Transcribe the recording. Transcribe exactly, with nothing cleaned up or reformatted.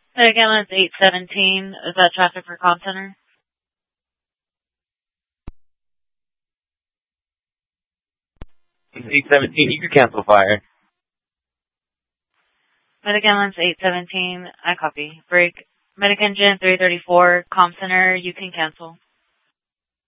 Medicalens eight seventeen, is that traffic for Comm Center? eight seventeen, you can cancel fire. Medicalens eight seventeen, I copy. Break. Medic Engine three thirty-four, Comm Center, you can cancel.